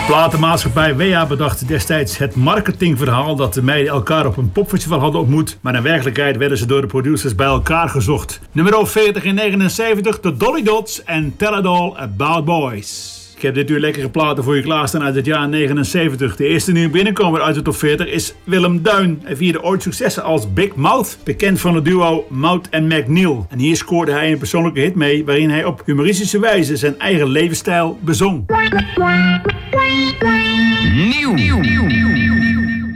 Platenmaatschappij WEA bedacht destijds het marketingverhaal dat de meiden elkaar op een popfestival hadden ontmoet, maar in werkelijkheid werden ze door de producers bij elkaar gezocht. Nummer 40 in 79, de Dolly Dots en Tell It All About Boys. Ik heb dit uur lekkere platen voor je klaarstaan uit het jaar 79. De eerste nieuwe binnenkomer uit de top 40 is Willem Duin. Hij vierde ooit successen als Big Mouth, bekend van het duo Mouth en McNeil. En hier scoorde hij een persoonlijke hit mee waarin hij op humoristische wijze zijn eigen levensstijl bezong. Nieuw.